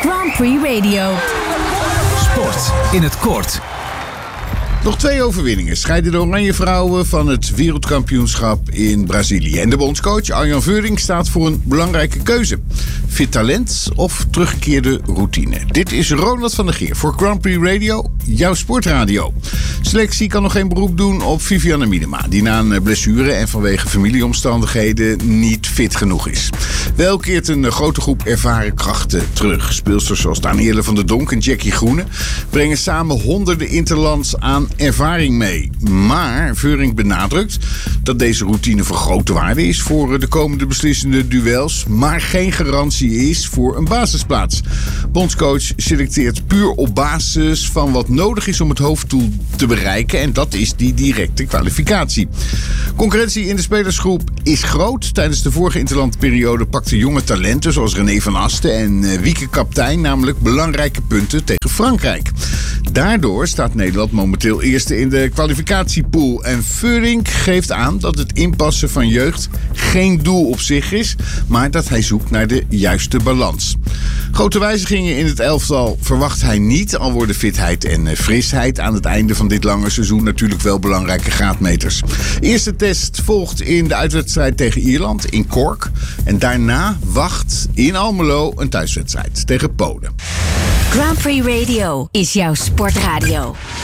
Grand Prix Radio. Sport in het kort. Nog 2 overwinningen scheiden de Oranje Vrouwen van het wereldkampioenschap in Brazilië. En de bondscoach Arjan Veurink staat voor een belangrijke keuze. Fit talent of teruggekeerde routine? Dit is Ronald van der Geer voor Grand Prix Radio, jouw sportradio. Selectie kan nog geen beroep doen op Vivianne Miedema, die na een blessure en vanwege familieomstandigheden niet fit genoeg is. Wel keert een grote groep ervaren krachten terug. Speelsters zoals Danielle van der Donk en Jackie Groene brengen samen honderden interlands aan ervaring mee. Maar Veurink benadrukt dat deze routine van grote waarde is voor de komende beslissende duels, maar geen garantie is voor een basisplaats. Bondscoach selecteert puur op basis van wat nodig is om het hoofddoel te bereiken, en dat is die directe kwalificatie. Concurrentie in de spelersgroep is groot. Tijdens de vorige interlandperiode pakten jonge talenten zoals René van Asten en Wieke Kaptein namelijk belangrijke punten tegen Frankrijk. Daardoor staat Nederland momenteel eerste in de kwalificatiepool. En Veurink geeft aan dat het inpassen van jeugd geen doel op zich is, maar dat hij zoekt naar de juiste balans. Grote wijzigingen in het elftal verwacht hij niet, al worden fitheid en frisheid aan het einde van dit lange seizoen natuurlijk wel belangrijke graadmeters. Eerste test volgt in de uitwedstrijd tegen Ierland in Cork. En daarna wacht in Almelo een thuiswedstrijd tegen Polen. Grand Prix Radio is jouw sportradio.